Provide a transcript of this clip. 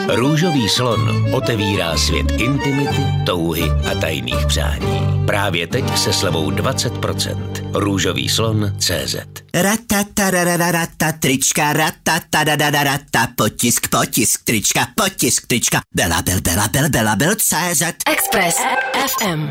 Růžový slon otevírá svět intimity, touhy a tajných přání. Právě teď se slevou 20%. Růžový slon.cz. Ratatarararata, trička, ratatarararata, potisk, trička, Bela Bel, CZ. Express FM.